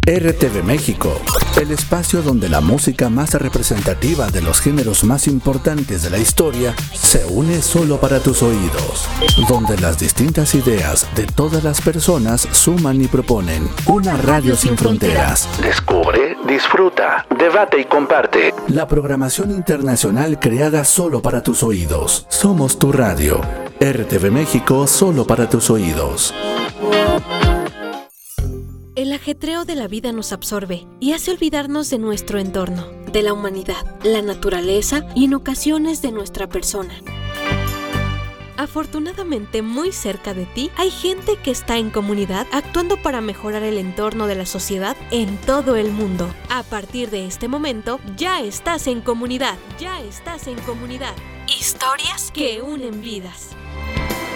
RTV México, el espacio donde la música más representativa de los géneros más importantes de la historia se une solo para tus oídos, donde las distintas ideas de todas las personas suman y proponen una radio sin fronteras. Descubre, disfruta, debate y comparte. La programación internacional creada solo para tus oídos. Somos tu radio. RTV México, solo para tus oídos. El ajetreo de la vida nos absorbe y hace olvidarnos de nuestro entorno, de la humanidad, la naturaleza y en ocasiones de nuestra persona. Afortunadamente, muy cerca de ti hay gente que está en comunidad actuando para mejorar el entorno de la sociedad en todo el mundo. A partir de este momento, ya estás en comunidad. Ya estás en comunidad. Historias que unen vidas.